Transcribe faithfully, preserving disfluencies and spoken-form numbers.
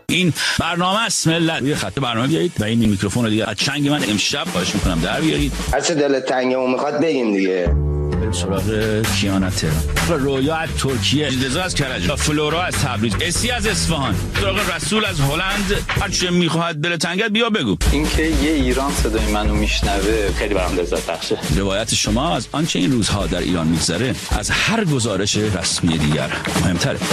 این برنامه است ملت. یه خط برنامه بیارید و این میکروفون رو دیگه از چنگ من امشب خواهش میکنم در بیارید. هر چه دلت تنگمون میخواد بگیم دیگه. بریم سراغ کیانا تهران، رویا از ترکیه، رضا از کرج، فلورا از تبریز، اسی از اصفهان، سراغ رسول از هلند. هر چه میخواد دل تنگت بیا بگو. اینکه یه ایران صدای منو میشنوه خیلی برام لذت بخشه. روایت شما از آنچه این روزها در ایران میگذره از هر گزارش رسمی دیگر مهمتره.